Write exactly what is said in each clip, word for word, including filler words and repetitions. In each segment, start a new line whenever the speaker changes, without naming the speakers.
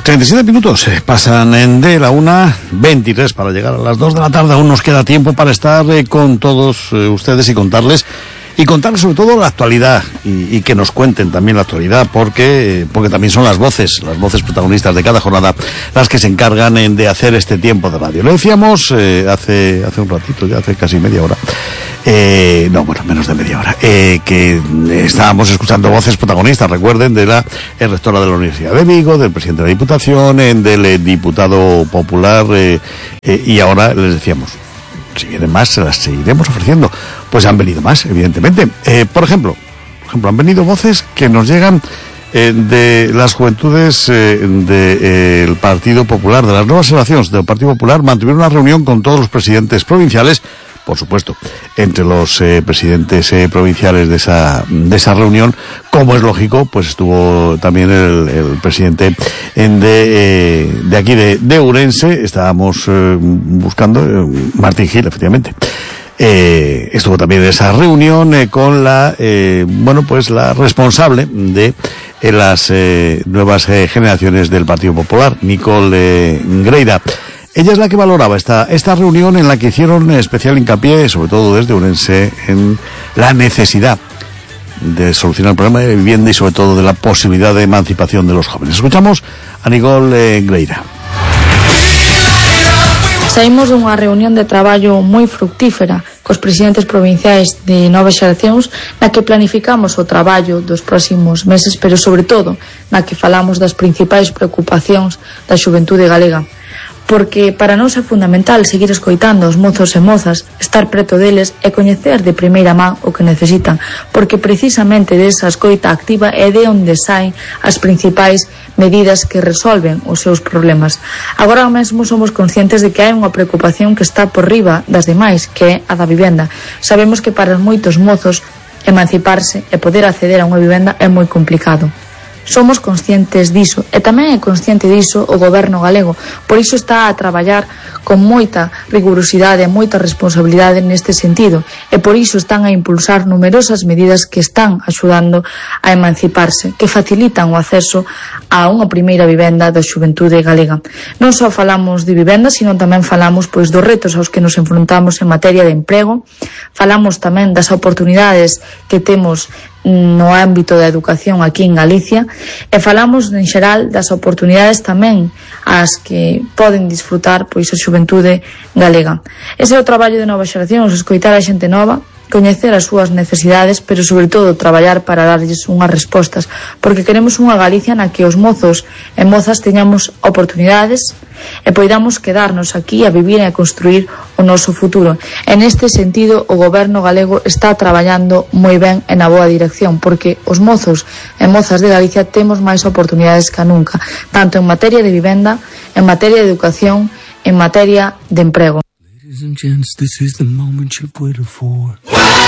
treinta y siete minutos eh, pasan en de la una veintitrés para llegar a las dos de la tarde. Aún nos queda tiempo para estar eh, con todos eh, ustedes y contarles y contarles sobre todo la actualidad y, y que nos cuenten también la actualidad, porque eh, porque también son las voces, las voces protagonistas de cada jornada las que se encargan en, de hacer este tiempo de radio. Lo decíamos eh, hace hace un ratito, ya hace casi media hora. Eh, no, bueno, menos de media hora, eh, que estábamos escuchando voces protagonistas, recuerden, de la eh, rectora de la Universidad de Vigo, del presidente de la Diputación, eh, del eh, diputado popular, eh, eh, y ahora les decíamos, si vienen más, se las seguiremos ofreciendo. Pues han venido más, evidentemente. Eh, por ejemplo, por ejemplo, han venido voces que nos llegan eh, de las juventudes eh, del de, eh, Partido Popular, de las nuevas generaciones del Partido Popular. Mantuvieron una reunión con todos los presidentes provinciales. Por supuesto, entre los eh, presidentes eh, provinciales de esa de esa reunión, como es lógico, pues estuvo también el, el presidente en de eh, de aquí de, de Ourense. Estábamos eh, buscando eh, Martín Gil, efectivamente. Eh, estuvo también en esa reunión eh, con la eh, bueno pues la responsable de eh, las eh, nuevas eh, generaciones del Partido Popular, Nicole eh, Greira. Ella es la que valoraba esta esta reunión, en la que hicieron especial hincapié, sobre todo desde Ourense, en la necesidad de solucionar el problema de vivienda y sobre todo de la posibilidad de emancipación de los jóvenes. Escuchamos a Nicole eh, Greira.
Saímos dunha reunión de traballo moi fructífera cos presidentes provinciais de Novas Xeracións, na que planificamos o traballo dos próximos meses, pero sobre todo na que falamos das principais preocupacións da xuventude galega. Porque para nós é fundamental seguir escoitando os mozos e mozas, estar preto deles e coñecer de primeira man o que necesitan, porque precisamente desa escoita activa é de onde saen as principais medidas que resolven os seus problemas. Agora mesmo somos conscientes de que hai unha preocupación que está por riba das demais, que é a da vivenda. Sabemos que para moitos mozos emanciparse e poder acceder a unha vivenda é moi complicado. Somos conscientes diso, e tamén é consciente diso o goberno galego. Por iso está a traballar con moita rigurosidade e moita responsabilidade neste sentido, e por iso están a impulsar numerosas medidas que están axudando a emanciparse, que facilitan o acceso a unha primeira vivenda da xuventude galega. Non só falamos de vivenda, sino tamén falamos pois dos retos aos que nos enfrontamos en materia de emprego, falamos tamén das oportunidades que temos no ámbito da educación aquí en Galicia, e falamos en xeral das oportunidades tamén as que poden disfrutar pois a xuventude galega. Ese é o traballo de Novas Xeracións, escoitar a xente nova, coñecer as súas necesidades, pero sobre todo traballar para darlles unhas respostas, porque queremos unha Galicia na que os mozos e mozas teñamos oportunidades e poidamos quedarnos aquí a vivir e a construir o noso futuro. En este sentido, o goberno galego está traballando moi ben e na boa dirección, porque os mozos e mozas de Galicia temos máis oportunidades que nunca, tanto en materia de vivenda, en materia de educación, en materia de emprego. Ladies and gents, this is the moment you've waited for.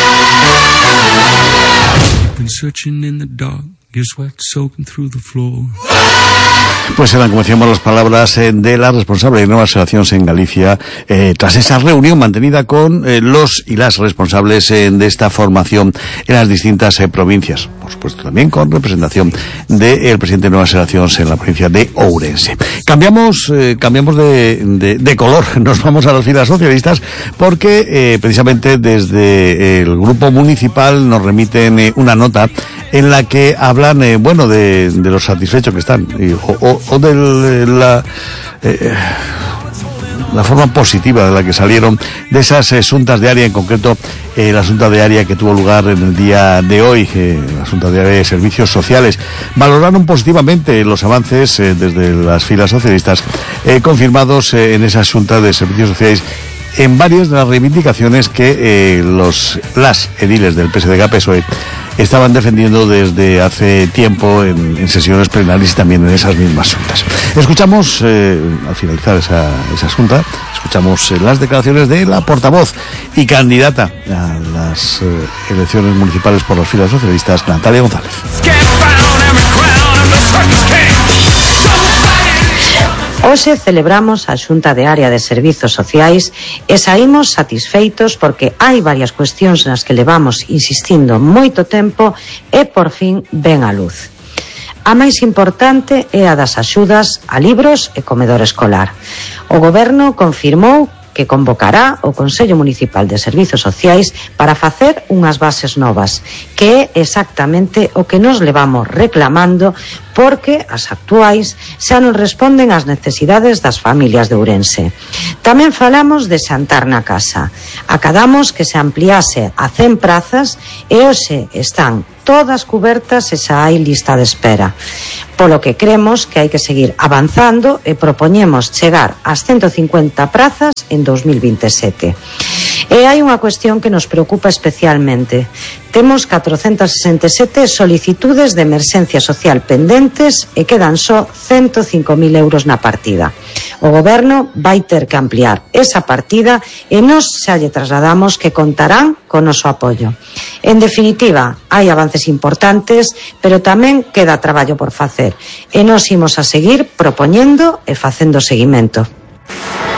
You've been searching in the dark, your sweat soaking through the floor.
Pues eran, como decíamos, las palabras eh, de la responsable de Nuevas Generaciones en Galicia, eh, tras esa reunión mantenida con eh, los y las responsables eh, de esta formación en las distintas eh, provincias. Por supuesto, también con representación del presidente de Nuevas Generaciones en la provincia de Ourense. Cambiamos, eh, cambiamos de, de, de color, nos vamos a las filas socialistas, porque eh, precisamente desde el grupo municipal nos remiten eh, una nota en la que hablan, eh, bueno, de, de lo satisfechos que están, y, o, o, o de la, eh, la forma positiva de la que salieron de esas asuntas de área, en concreto eh, la asunta de área que tuvo lugar en el día de hoy, eh, la asunta de área de servicios sociales. Valoraron positivamente los avances eh, desde las filas socialistas eh, confirmados eh, en esa asunta de servicios sociales, en varias de las reivindicaciones que eh, los las ediles del P S D G P S O E estaban defendiendo desde hace tiempo en, en sesiones plenarias y también en esas mismas juntas. Escuchamos, eh, al finalizar esa, esa junta, escuchamos eh, las declaraciones de la portavoz y candidata a las eh, elecciones municipales por las filas socialistas, Natalia González.
Hoxe celebramos a Xunta de Área de Servizos Sociais e saímos satisfeitos porque hai varias cuestións nas que levamos insistindo moito tempo e por fin ven á luz. A máis importante é a das axudas a libros e comedor escolar. O Goberno confirmou que convocará o Consello Municipal de Servizos Sociais para facer unhas bases novas, que é exactamente o que nos levamos reclamando, porque as actuais xa non responden ás necesidades das familias de Ourense. Tamén falamos de xantar na casa. Acadamos que se ampliase a cen prazas e hoxe están todas cubertas e xa hai lista de espera. Polo que cremos que hai que seguir avanzando e propoñemos chegar ás ciento cincuenta prazas en dos mil veintesete. E hai unha cuestión que nos preocupa especialmente. Temos catrocentas sesenta e sete solicitudes de emerxencia social pendentes e quedan só ciento cinco mil euros na partida. O Goberno vai ter que ampliar esa partida e nos xa lle trasladamos que contarán con noso apoio. En definitiva, hai avances importantes, pero tamén queda traballo por facer. E nos imos a seguir propoñendo e facendo seguimento.